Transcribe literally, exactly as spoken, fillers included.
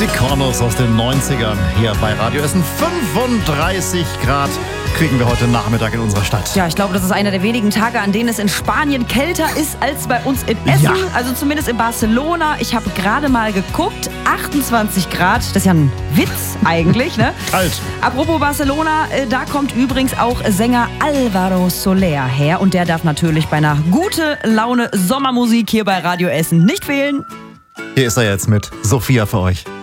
Die Cornos aus den neunzigern hier bei Radio Essen. fünfunddreißig Grad kriegen wir heute Nachmittag in unserer Stadt. Ja, ich glaube, das ist einer der wenigen Tage, an denen es in Spanien kälter ist als bei uns in Essen. Ja. Also zumindest in Barcelona. Ich habe gerade mal geguckt, achtundzwanzig Grad. Das ist ja ein Witz eigentlich, ne? Kalt. Apropos Barcelona, äh, da kommt übrigens auch Sänger Álvaro Soler her. Und der darf natürlich bei einer gute Laune Sommermusik hier bei Radio Essen nicht fehlen. Hier ist er jetzt mit Sophia für euch.